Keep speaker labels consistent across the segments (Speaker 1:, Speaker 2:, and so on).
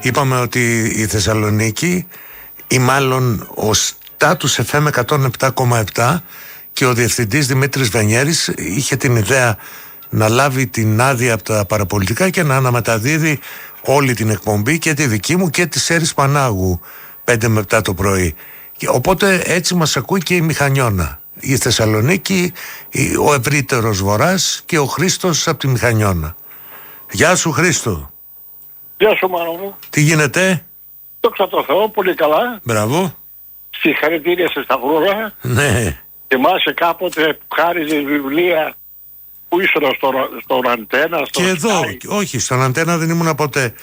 Speaker 1: Είπαμε ότι η Θεσσαλονίκη ή μάλλον ο Στάτους FM 107,7 και ο διευθυντής Δημήτρης Βενιέρης είχε την ιδέα να λάβει την άδεια από τα παραπολιτικά και να αναμεταδίδει όλη την εκπομπή, και τη δική μου και τη Σέρης Πανάγου 5 με 7 το πρωί. Οπότε έτσι μας ακούει και η Μηχανιώνα, η Θεσσαλονίκη, ο ευρύτερος Βορράς και ο Χρήστος από τη Μηχανιώνα. Γεια σου Χρήστο.
Speaker 2: Γεια σου Μάνο μου.
Speaker 1: Τι γίνεται?
Speaker 2: Δόξα τω Θεώ, πολύ καλά.
Speaker 1: Μπράβο.
Speaker 2: Συγχαρητήρια σε Σταυρούρα.
Speaker 1: Ναι.
Speaker 2: Θυμάσαι κάποτε που χάριζε βιβλία που ήσουν στον Αντένα,
Speaker 1: και εδώ, όχι, στον Αντένα δεν ήμουν ποτέ.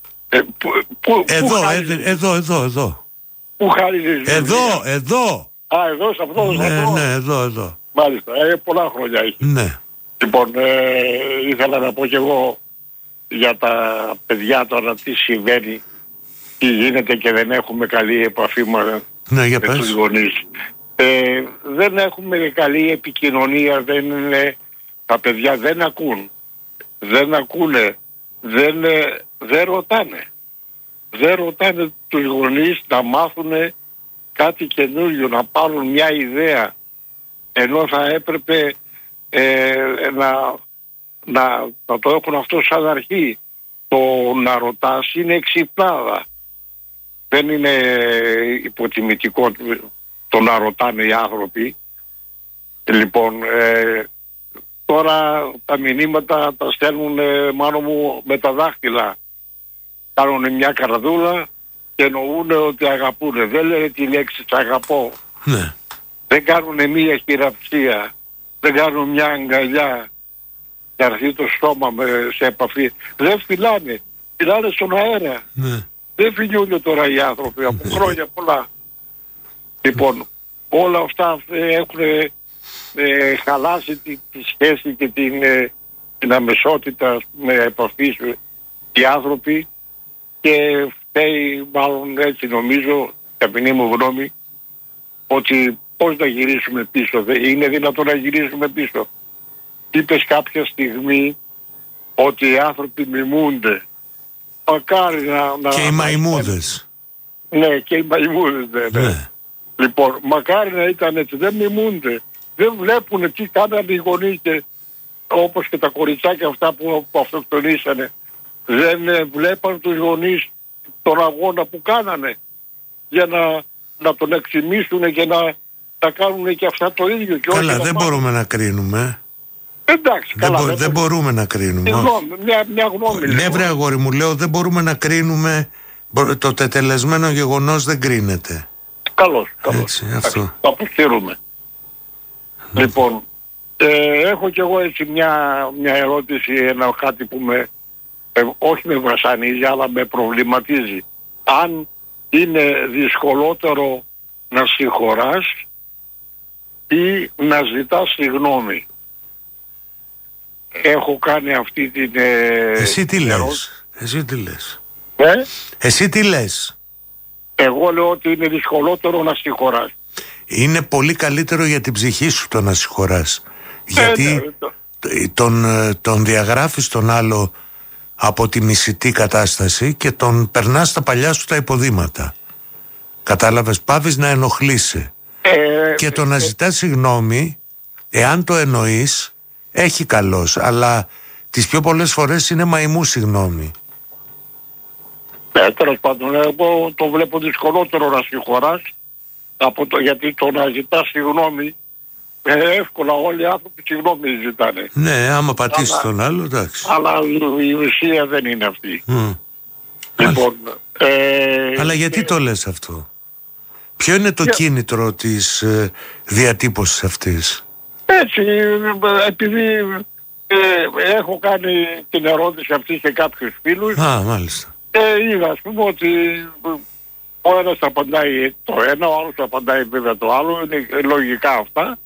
Speaker 1: Εδώ.
Speaker 2: Πού χάριζε βιβλία?
Speaker 1: Εδώ.
Speaker 2: Α, εδώ, σε αυτό.
Speaker 1: Ναι, εδώ.
Speaker 2: Μάλιστα, πολλά χρόνια έχει.
Speaker 1: Ναι.
Speaker 2: Λοιπόν, ήθελα να πω κι εγώ για τα παιδιά τώρα τι συμβαίνει, τι γίνεται και δεν έχουμε καλή επαφή με τους γονείς. Δεν έχουμε καλή επικοινωνία, τα παιδιά δεν ακούν, δεν ακούνε, δεν ρωτάνε. Δεν ρωτάνε τους γονείς να μάθουν κάτι καινούριο, να πάρουν μια ιδέα, ενώ θα έπρεπε να το έχουν αυτό σαν αρχή. Το να ρωτάς είναι εξυπνάδα. Δεν είναι υποτιμητικό το να ρωτάνε οι άνθρωποι. Λοιπόν, τώρα τα μηνύματα τα στέλνουν μάλλον μου με τα δάχτυλα. Κάνουν μια καρδούλα και εννοούν ότι αγαπούνε. Δεν λένε τη λέξη αγαπώ.
Speaker 1: Ναι.
Speaker 2: Δεν κάνουν μια χειραψία. Δεν κάνουν μια αγκαλιά να έρθει το στόμα σε επαφή. Δεν φυλάνε. Φυλάνε στον αέρα.
Speaker 1: Ναι.
Speaker 2: Δεν φιλιούνται τώρα οι άνθρωποι από χρόνια πολλά. Λοιπόν, όλα αυτά έχουν χαλάσει τη σχέση και την αμεσότητα με επαφή οι άνθρωποι, και φταίει μάλλον, έτσι νομίζω, ταπεινή μου γνώμη, ότι πώς να γυρίσουμε πίσω? Είναι δυνατόν να γυρίσουμε πίσω? Είπες κάποια στιγμή ότι οι άνθρωποι μιμούνται. Μακάρι να...
Speaker 1: Και οι μαϊμούδες.
Speaker 2: Ναι, και οι μαϊμούδες, ναι. Λοιπόν, μακάρι να ήταν έτσι. Δεν μιμούνται. Δεν βλέπουν τι κάνανε οι γονείς, όπως και τα κοριτσάκια αυτά που αυτοκτονήσανε. Δεν βλέπαν τους γονείς τον αγώνα που κάνανε για να τον εκτιμήσουν και να κάνουν και αυτά το ίδιο. Και
Speaker 1: καλά, δεν μπορούμε να κρίνουμε.
Speaker 2: Εντάξει, καλά.
Speaker 1: Δεν μπορούμε να κρίνουμε.
Speaker 2: Μια γνώμη.
Speaker 1: Ναι, βρε αγόρι μου, λέω, δεν μπορούμε να κρίνουμε. Το τετελεσμένο γεγονός δεν κρίνεται.
Speaker 2: Καλώς.
Speaker 1: Έτσι, αυτό.
Speaker 2: Το αποστήρουμε. Λοιπόν, έχω κι εγώ έτσι μια ερώτηση, κάτι που όχι με βασανίζει, αλλά με προβληματίζει. Αν είναι δυσκολότερο να συγχωράς ή να ζητάς συγγνώμη? Έχω κάνει αυτή την
Speaker 1: Εσύ τι λες? Εσύ τι λες?
Speaker 2: Εγώ λέω ότι είναι δυσκολότερο να συγχωράς.
Speaker 1: Είναι πολύ καλύτερο για την ψυχή σου το να συγχωράς. Γιατί τον διαγράφεις τον άλλο από τη μισητή κατάσταση και τον περνάς στα παλιά σου τα υποδήματα. Κατάλαβες? Πάβεις να ενοχλείσαι. Και το να ζητάς συγγνώμη, εάν το εννοείς, έχει καλός, αλλά τις πιο πολλές φορές είναι μαϊμού συγγνώμη.
Speaker 2: Τέλος πάντων, εγώ το βλέπω δυσκολότερο να συγχωράς, γιατί το να ζητάς συγγνώμη, εύκολα όλοι οι άνθρωποι συγγνώμη ζητάνε.
Speaker 1: Ναι, άμα πατήσεις τον άλλο, εντάξει.
Speaker 2: Αλλά η ουσία δεν είναι αυτή. Λοιπόν,
Speaker 1: αλλά γιατί το λες αυτό? Ποιο είναι το κίνητρο της διατύπωσης αυτής?
Speaker 2: Έτσι, επειδή έχω κάνει την ερώτηση αυτή σε κάποιους φίλους.
Speaker 1: Μάλιστα.
Speaker 2: Είδα, ας πούμε, ότι ο ένας απαντάει το ένα, ο άλλος απαντάει βέβαια το άλλο. Είναι λογικά αυτά.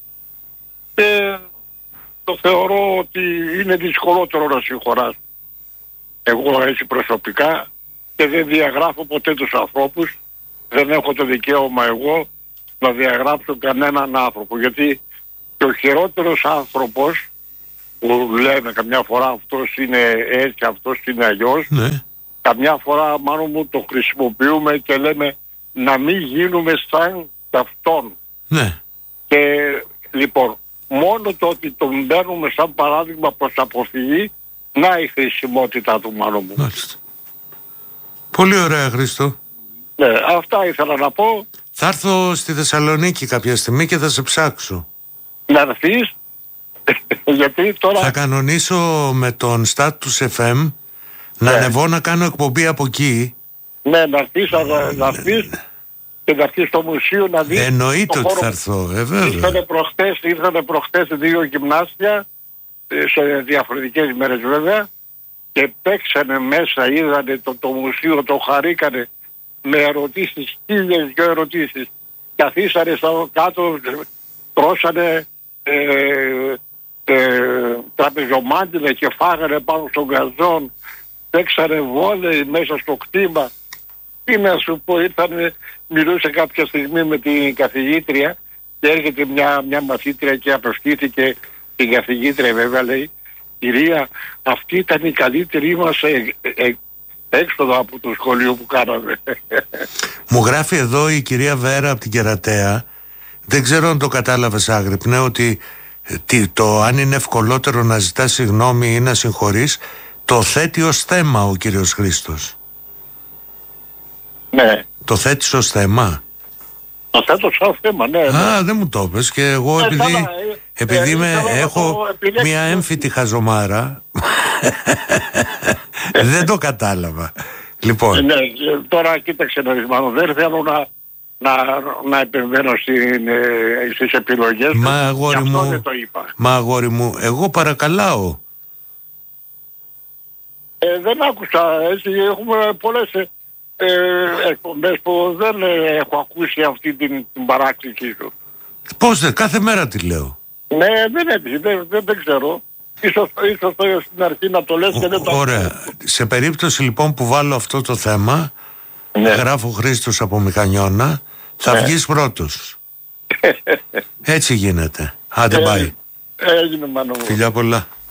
Speaker 2: Το θεωρώ ότι είναι δυσκολότερο να συγχωράς. Εγώ έτσι προσωπικά, και δεν διαγράφω ποτέ τους ανθρώπους. Δεν έχω το δικαίωμα εγώ να διαγράψω κανέναν άνθρωπο, γιατί και ο χειρότερος άνθρωπος που λέμε καμιά φορά αυτός είναι έτσι, αυτός είναι αλλιώς,
Speaker 1: ναι,
Speaker 2: καμιά φορά μάλλον μου το χρησιμοποιούμε και λέμε να μην γίνουμε σαν ταυτόν.
Speaker 1: Ναι.
Speaker 2: Και λοιπόν, μόνο το ότι τον παίρνουμε σαν παράδειγμα προς αποφυγή, να η χρησιμότητα του μάλλον μου.
Speaker 1: Μάλιστα. Πολύ ωραία, Χρήστο.
Speaker 2: Ναι, αυτά ήθελα να πω.
Speaker 1: Θα έρθω στη Θεσσαλονίκη κάποια στιγμή και θα σε ψάξω.
Speaker 2: Να έρθεις, γιατί τώρα...
Speaker 1: Θα κανονίσω με τον Status FM να ανεβώ να κάνω εκπομπή από εκεί.
Speaker 2: Ναι, να έρθεις και να έρθεις στο μουσείο να δεις.
Speaker 1: Εννοείται ότι θα έρθω, βέβαια.
Speaker 2: Ήρθανε προχτές 2 γυμνάσια, σε διαφορετικές μέρες βέβαια, και παίξανε μέσα, είδανε το μουσείο, το χαρήκανε με ερωτήσεις, 1000 δυο ερωτήσεις. Καθίσανε κάτω, τρώσανε τραπεζομάντιλα και φάγανε πάνω στον γκαζόν, παίξανε βόλεϊ μέσα στο κτήμα. Τι να σου πω, μιλούσε κάποια στιγμή με την καθηγήτρια και έρχεται μια μαθήτρια και απευθύνθηκε την καθηγήτρια, βέβαια, λέει, κυρία, αυτή ήταν η καλύτερη μας έξοδο από το σχολείο που κάναμε.
Speaker 1: Μου γράφει εδώ η κυρία Βέρα από την Κερατέα, δεν ξέρω αν το κατάλαβες, Άγρυπνε, ότι το αν είναι ευκολότερο να ζητάς συγγνώμη ή να συγχωρείς, το θέτει ως θέμα ο κύριος Χρήστος.
Speaker 2: Ναι.
Speaker 1: Το θέτεις ως θέμα.
Speaker 2: Το θέτω σαν θέμα, ναι.
Speaker 1: Α, δεν μου το πες, και εγώ επειδή έχω μια έμφυτη χαζομάρα δεν το κατάλαβα. Λοιπόν.
Speaker 2: Ναι, τώρα κοίταξε να δεις, μάλλον δεν θέλω να επεμβαίνω στις επιλογές.
Speaker 1: Μα αγόρι μου, εγώ παρακαλάω.
Speaker 2: Δεν άκουσα, έτσι, έχουμε πολλές εκπομπές που δεν έχω ακούσει αυτή την παράκληση σου.
Speaker 1: Πώς κάθε μέρα τη λέω.
Speaker 2: Ναι, δεν ξέρω. Ίσως στην αρχή να το λες και δεν το...
Speaker 1: Ωραία. Σε περίπτωση λοιπόν που βάλω αυτό το θέμα,
Speaker 2: ναι,
Speaker 1: γράφω Χρήστος από Μηχανιώνα, θα βγεις πρώτος. Έτσι γίνεται. Άντε, πάει.
Speaker 2: Έγινε, μάνα μου.
Speaker 1: Φιλιά πολλά.